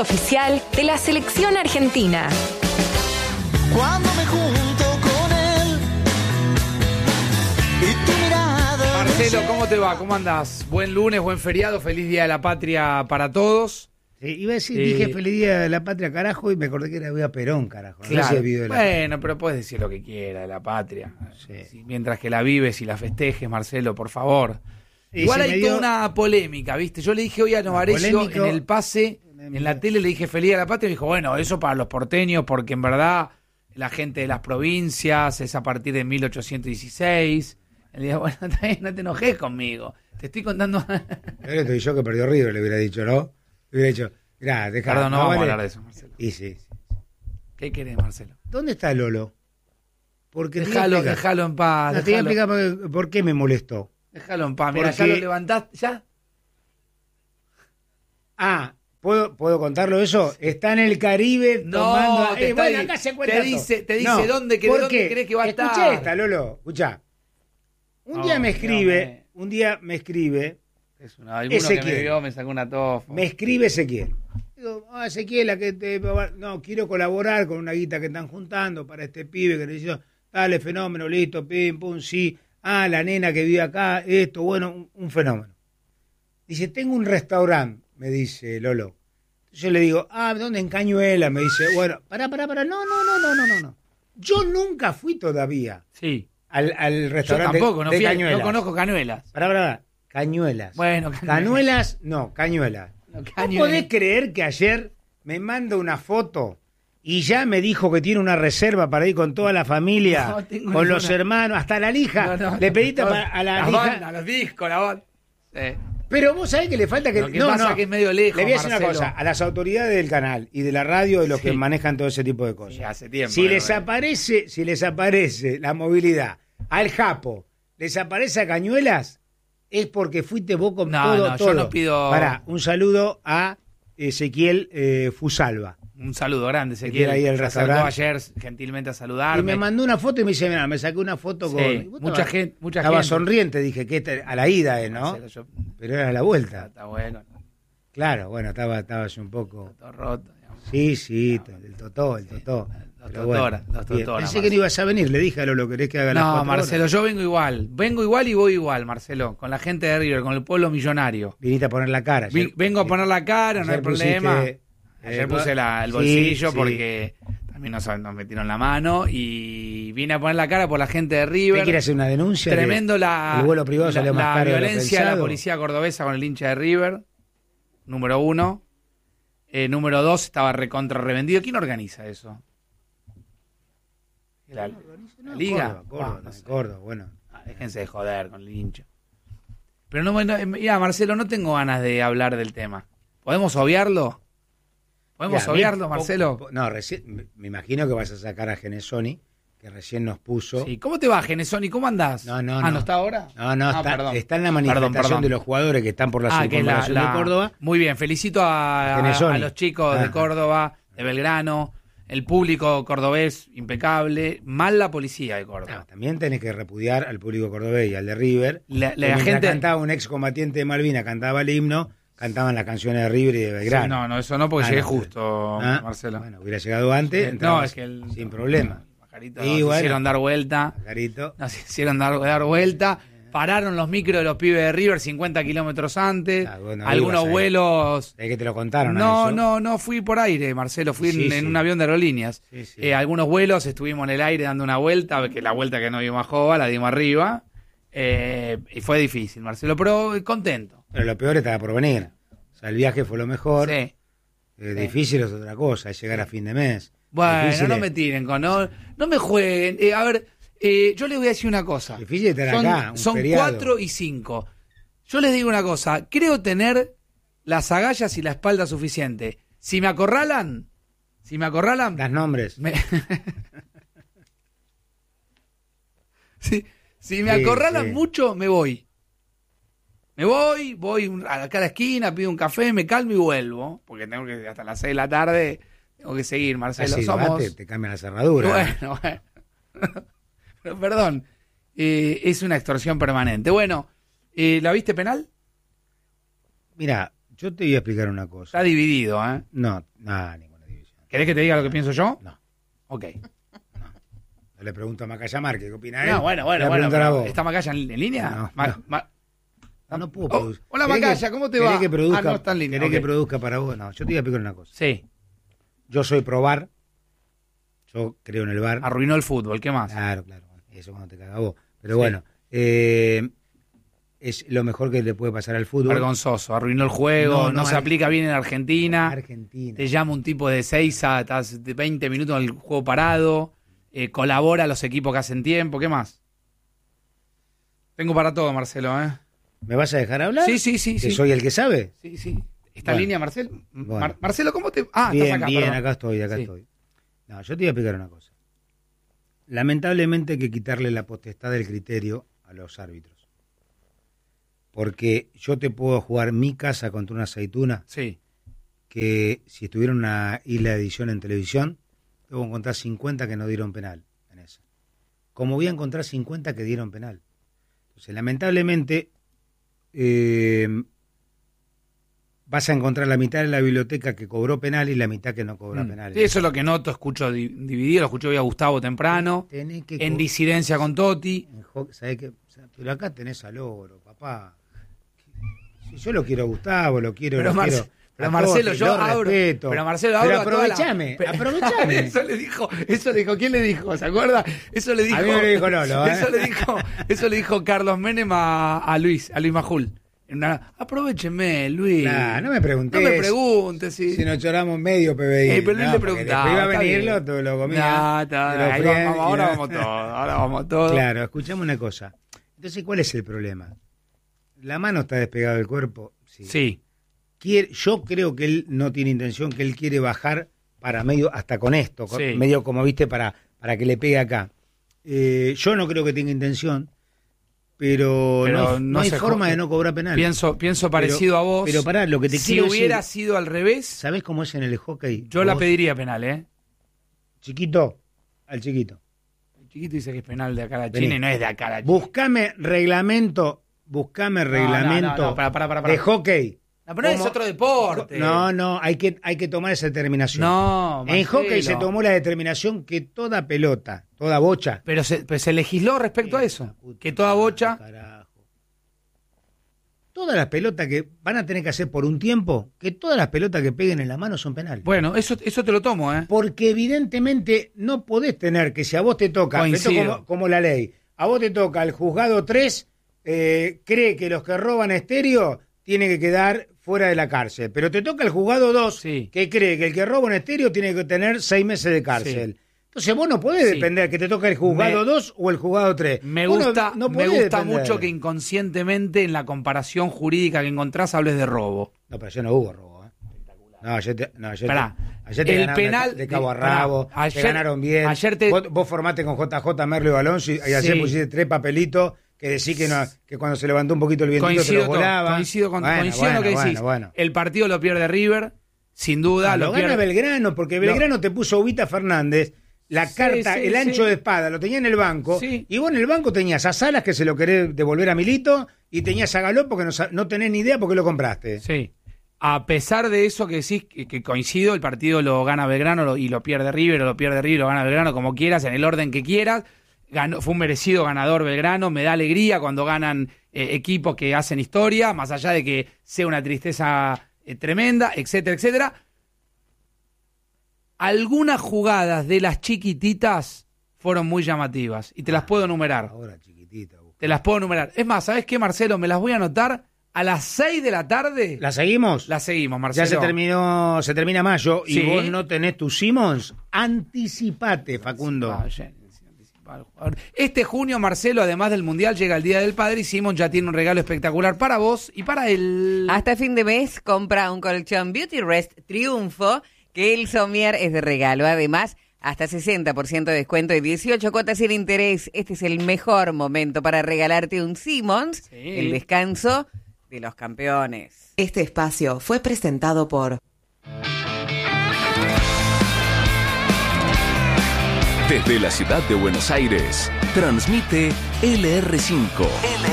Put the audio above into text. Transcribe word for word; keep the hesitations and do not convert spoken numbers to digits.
Oficial de la selección argentina. Cuando me junto con él y tu mirada. Marcelo, ¿cómo te va? ¿Cómo andás? Buen lunes, buen feriado, feliz Día de la Patria para todos. Sí, iba a decir, Eh, dije feliz Día de la Patria, carajo, y me acordé que era Día Perón, carajo. No Claro. sé si video de la Bueno, pero puedes decir lo que quieras de la patria. Sí. Sí, mientras que la vives y la festejes, Marcelo, por favor. Y Igual se hay me dio- toda una polémica, ¿viste? Yo le dije hoy a Novarecio polémico. en el pase, en la tele le dije feliz Día de la Patria, y me dijo, bueno, eso para los porteños, porque en verdad la gente de las provincias es a partir de mil ochocientos dieciséis. Le digo, bueno, también no te enojes conmigo. Te estoy contando. Ahora estoy yo que perdió River, le hubiera dicho, ¿no? Le hubiera dicho, mirá, deja. Perdón, no, vamos vale. a hablar de eso, Marcelo. Y sí. ¿Qué querés, Marcelo? ¿Dónde está Lolo? Porque te voy a Déjalo, explicar. déjalo en paz. No, te voy a Déjalo, explicar por, por qué me molestó. déjalo en paz. Mira, ya Porque- lo levantaste. ¿Ya? Ah, ¿puedo, ¿puedo contarlo eso? Está en el Caribe No, tomando... te Eh, está bueno, di- acá se te cuenta todo. dice- te dice No, dónde que- ¿por dónde qué? crees que va a Escuché estar. esta, Lolo, escuchá. Un No, día me Dios escribe, mío. un día me escribe... Es una, alguno que Ezequiel. me vio me sacó una tofa. Me escribe Ezequiel. Digo, ah, Ezequiel, ¿a qué te... no, quiero colaborar con una guita que están juntando para este pibe que necesito. Dale, fenómeno, listo, pim, pum, sí. Ah, la nena que vive acá, esto, bueno, un, un fenómeno. Dice, tengo un restaurante, me dice Lolo. Yo le digo, ah, ¿dónde? En Cañuela, me dice. Bueno, pará, pará, pará, no, no, no, no, no, no, no. Yo nunca fui todavía Sí. al, al Yo restaurante tampoco, no, de fui a- Cañuelas. no conozco Cañuelas. Pará, pará, pará. Cañuelas. Bueno, Cañuelas. Cañuelas, no, Cañuelas. No, ¿No Cañuelas. podés creer que ayer me manda una foto y ya me dijo que tiene una reserva para ir con toda la familia, No, tengo con ninguna. los hermanos, hasta la lija? No, no, Le pediste no, pa- a la las lija. bandas, los discos, la banda. Sí. Pero vos sabés que le falta que... Lo que pasa que es medio lejos, Le voy a decir una Marcelo. cosa, a las autoridades del canal y de la radio, de los Sí. que manejan todo ese tipo de cosas. Sí, hace tiempo. Si eh, les eh. aparece, si les aparece la movilidad al Japo, les aparece a Cañuelas, es porque fuiste vos con No, todo, no, yo todo. no pido- Pará, un saludo a Ezequiel eh, Fusalva. Un saludo grande, Que Ezequiel. tiene ahí el Se acercó restaurante. ayer gentilmente a saludarme. Y me mandó una foto y me dice, mira, me saqué una foto Sí, con... Y vos mucha estabas- gente- mucha Estaba gente. sonriente, dije, que esta- a la ida, eh, ¿no? Marcelo, yo- Pero era a la vuelta. Está bueno, Claro, bueno, estaba, estaba yo un poco... todo roto. digamos. Sí, sí, el totó, el totó. los Pero totora, los bien. totora, Pensé que Marcelo. no ibas a venir, le dije a Lolo, ¿querés que haga las No, cuatro Marcelo, horas? yo vengo igual. Vengo igual y voy igual, Marcelo. Con la gente de River, con el pueblo millonario. Viniste a poner la cara. Vi- ayer- vengo a poner la cara, no hay ayer pusiste, problema. eh, Ayer puse la- el sí, bolsillo sí. porque también nos, nos metieron la mano y vine a poner la cara por la gente de ¿Usted River. quiere hacer una denuncia? Tremendo de- la, El vuelo privado la, salió más la caro de lo violencia de la pensado? policía cordobesa con el hincha de River, número uno. Eh, número dos, estaba recontra revendido. ¿Quién organiza eso? La, la No, Liga. Córdoba, Córdoba, Ah, no sé. Córdoba, bueno. Ah, déjense de joder con el hincha. Pero no, no, mira, Marcelo, no tengo ganas de hablar del tema. ¿Podemos obviarlo? ¿Podemos Mira, obviarlo, mi- Marcelo? po- No, recién, me- me imagino que vas a sacar a Genesoni, que recién nos puso. Sí. ¿Cómo te va, Genesoni? ¿Cómo andás? No, no, ah, no. ¿no está ahora? No, no, Ah, está, perdón. está en la Perdón, manifestación perdón. de los jugadores que están por la Ah, que la, circunvalación la- de Córdoba. Muy bien, felicito a, a- Genesoni. a los chicos de Ajá. Córdoba, de Belgrano, el público cordobés impecable, mal la policía de No, Córdoba. también tenés que repudiar al público cordobés y al de River. La, que la mientras gente... cantaba un excombatiente de Malvinas, cantaba el himno, cantaban las canciones de River y de Belgrano. Sí, no, no, eso no, porque Ah, llegué no. justo, Ah, Marcelo. Bueno, hubiera llegado antes, Eh, entrabas no, es que el, sin problema. el pajarito Y nos bueno. hicieron dar vuelta. Carito. Nos hicieron dar, dar vuelta. Pararon los micros de los pibes de River cincuenta kilómetros antes. Ah, bueno, Algunos ibas ahí. vuelos. Es que te lo contaron. a No, eso. no, no fui por aire, Marcelo. Fui Sí, en, sí. en un avión de aerolíneas. Sí, sí. Eh, algunos vuelos estuvimos en el aire dando una vuelta, que la vuelta que no dimos a Jova, la dimos arriba. Eh, y fue difícil, Marcelo, pero contento. Pero lo peor estaba por venir. O sea, el viaje fue lo mejor. Sí. Eh, difícil es otra cosa, es llegar a fin de mes. Bueno, Difícil no es- me tiren con. No, no me jueguen. Eh, a ver, eh, yo les voy a decir una cosa. Difícil estar Son, acá, un son feriado. cuatro y cinco. Yo les digo una cosa. Creo tener las agallas y la espalda suficiente. Si me acorralan, si me acorralan, Das nombres. me- si, si me Sí, acorralan sí. mucho, me voy. Me voy, voy un- a cada esquina, pido un café, me calmo y vuelvo. Porque tengo que, hasta las seis de la tarde, tengo que seguir, Marcelo. Así, Somos... te, te cambian la cerradura. ¿eh? Bueno, bueno. Pero, perdón, eh, es una extorsión permanente. Bueno, eh, ¿la viste penal? Mira, Yo te voy a explicar una cosa. Está dividido, ¿eh? No, nada, ninguna división. ¿Querés que te diga lo que pienso yo? No. Ok. No le pregunto a Macaya Márquez, ¿qué opina él? No, bueno, bueno, Le bueno. pregunto a pero vos. ¿Está Macaya en, en línea? No, Ma- no. ma- No, no puedo Oh, producir. hola, ¿Querés Macaya, que- ¿cómo te querés va? que produzca, Ah, no, está en línea, ¿Querés ok. que produzca para vos? No, yo te voy a explicar una cosa. Sí, Yo soy pro V A R. Yo creo en el V A R. arruinó el fútbol, ¿qué más? Claro, claro. Eso cuando te caga vos. Pero bueno, eh, es lo mejor que le puede pasar al fútbol. Vergonzoso, arruinó el juego, No, no, no, se Ar- aplica bien en Argentina. Argentina. Te llama un tipo de seis a estás de veinte minutos en el juego parado, eh, colabora a los equipos que hacen tiempo, ¿qué más? Tengo para todo, Marcelo, ¿eh? ¿Me vas a dejar hablar? Sí, sí, sí. Que sí. soy el que sabe. Sí, sí. ¿Está en Bueno. línea, Marcelo? Bueno. Mar- Marcelo, ¿cómo te...? Ah, bien, estás acá, bien, perdón. acá estoy, acá Sí. estoy. No, yo te voy a explicar una cosa. Lamentablemente hay que quitarle la potestad del criterio a los árbitros. Porque yo te puedo jugar mi casa contra una aceituna Sí, que si estuviera en una isla de edición en televisión, debo encontrar cincuenta que no dieron penal en esa. Como voy a encontrar cincuenta que dieron penal. Entonces, lamentablemente, eh, vas a encontrar la mitad de la biblioteca que cobró penal y la mitad que no cobró Mm. penal. Sí, eso es lo que noto, escucho di- dividido, lo escucho hoy a Gustavo temprano, Tenés que en co- disidencia con Totti. en hockey, ¿sabés qué? O sea, pero acá tenés al oro, papá. Si yo lo quiero a Gustavo, lo quiero, Pero, lo Marce- quiero. pero a Marcelo, Totti, yo lo abro. respeto. Pero Marcelo, Pero abro a toda la- aprovechame, Pero- aprovechame. Eso le dijo, eso le dijo, ¿quién le dijo? ¿Se acuerda? Eso le dijo. A mí me lo dijo Lolo, ¿eh? Eso le dijo, eso le dijo Carlos Menem a, a Luis, a Luis Majul. En una- aprovecheme, Luis. Nah, no me preguntes. No me preguntes, sí. Si nos lloramos medio P B I. Eh, pero no, él le porque preguntaba. después iba a está venir bien. lo, todo lo comía. Nah, está- te lo ahí fríen, vamos, y ahora no- vamos todos, ahora vamos todos. Claro, escuchame una cosa. Entonces, ¿cuál es el problema? La mano está despegada del cuerpo. Sí. Sí, Quiere, yo creo que él no tiene intención, que él quiere bajar para medio, hasta con esto, con- Sí. medio como viste, para, para que le pegue acá. Eh, yo no creo que tenga intención, pero, Pero no, no no hay se forma jo- de no cobrar penal. pienso, pienso Pero- parecido a vos. Pero pará, lo que te si quiero hubiera decir, sido al revés, ¿sabés cómo es en el hockey? yo la Vos, pediría penal, ¿eh? Chiquito, al chiquito. El chiquito dice que es penal de acá a la Vení. China y no es de acá a la China. Buscame reglamento, buscame no, reglamento no, para, para, para, para. de hockey. No, pero es ¿Cómo? otro deporte. No, no, hay que, hay que tomar esa determinación. No, En Marcelo. hockey se tomó la determinación que toda pelota, toda bocha. Pero se, pero se legisló respecto a eso. Que toda bocha. Carajo. Todas las pelotas que van a tener que hacer por un tiempo, que todas las pelotas que peguen en la mano son penales. Bueno, eso, eso te lo tomo, ¿eh? Porque evidentemente no podés tener que si a vos te toca, esto Coincido. como, como la ley, a vos te toca el juzgado tres, eh, cree que los que roban estéreo tienen que quedar fuera de la cárcel. Pero te toca el juzgado dos, Sí. que cree que el que roba un estéreo tiene que tener seis meses de cárcel. Entonces vos no podés Sí. depender que te toca el juzgado Me- dos o el juzgado tres. Me Vos no- gusta, no me podés gusta depender. mucho que inconscientemente en la comparación jurídica que encontrás hables de robo. No, pero ayer no hubo robo. ¿eh? No, ayer te, no, ayer Pará, te, ayer te el ganaron de- penal de, cabo a de- pará, rabo, ayer- te ganaron bien. ayer te- vos, vos formaste con J J Merlo y Alonso y, y ayer Sí. pusiste tres papelitos que decís que, no, que cuando se levantó un poquito el vientito te Coincido, los todo, volaba. coincido con, Bueno, coincido en lo que bueno, decís. bueno, bueno. El partido lo pierde River, sin duda. Ah, lo, lo gana pierde. Belgrano, porque Lo- Belgrano te puso Ubita Fernández, la Sí, carta, sí, el ancho sí. de espada, lo tenía en el banco, Sí. y vos en el banco tenías a Salas que se lo querés devolver a Milito, y tenías a Galó porque no, sa- no tenés ni idea por qué lo compraste. Sí. A pesar de eso que decís, que, que coincido, el partido lo gana Belgrano lo- y lo pierde River, o lo pierde River, lo gana Belgrano, como quieras, en el orden que quieras. Ganó, fue un merecido ganador Belgrano, me da alegría cuando ganan eh, equipos que hacen historia, más allá de que sea una tristeza eh, tremenda, etcétera, etcétera. Algunas jugadas de las chiquititas fueron muy llamativas y te las puedo enumerar. Ahora chiquitita. busca. Te las puedo enumerar. Es más, ¿sabes qué, Marcelo? Me las voy a anotar a las seis de la tarde. ¿La seguimos? Las seguimos, Marcelo. Ya se terminó, se termina mayo y Sí. vos no tenés tu Simmons, anticipate, Facundo. Ah, ya, sí, anticipado el jugador. Este junio, Marcelo, además del Mundial, llega el Día del Padre y Simón ya tiene un regalo espectacular para vos y para él. Hasta fin de mes compra un colchón Beauty Rest Triunfo, que el somier es de regalo. Además, hasta sesenta por ciento de descuento y dieciocho cuotas sin interés. Este es el mejor momento para regalarte un Simmons, Sí. el descanso de los campeones. Este espacio fue presentado por Desde la ciudad de Buenos Aires, transmite L R cinco. L